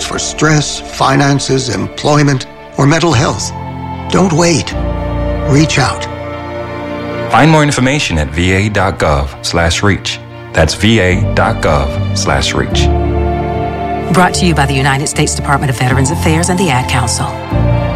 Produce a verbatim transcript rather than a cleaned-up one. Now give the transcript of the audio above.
it's for stress, finances, employment, or mental health. Don't wait. Reach out. Find more information at va.gov slash reach. That's va.gov slash reach. Brought to you by the United States Department of Veterans Affairs and the Ad Council.